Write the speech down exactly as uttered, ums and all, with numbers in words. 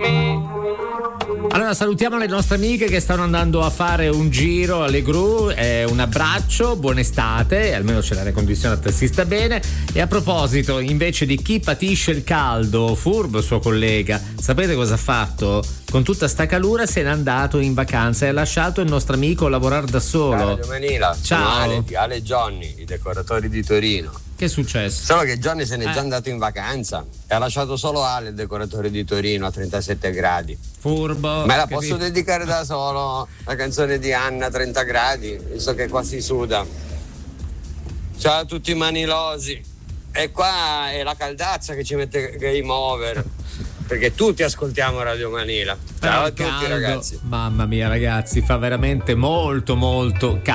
Allora salutiamo le nostre amiche che stanno andando a fare un giro alle gru, eh, un abbraccio, buona estate, almeno c'è l'aria condizionata, si sta bene. E a proposito invece di chi patisce il caldo, furbo il suo collega, sapete cosa ha fatto? Con tutta sta calura se n'è andato in vacanza e ha lasciato il nostro amico lavorare da solo. Ciao Manila, ciao Ale, di Ale Johnny, i decoratori di Torino. Che è successo? Solo che Johnny se n'è eh. già andato in vacanza e ha lasciato solo Ale, il decoratore di Torino, a trentasette gradi. Furbo. Me la posso ti... dedicare da solo la canzone di Anna, trenta gradi, visto che qua si suda. Ciao a tutti i manilosi. E qua è la caldazza che ci mette game over, perché tutti ascoltiamo Radio Manila. Ciao a tutti, caldo. Ragazzi. Mamma mia ragazzi, fa veramente molto molto caldo.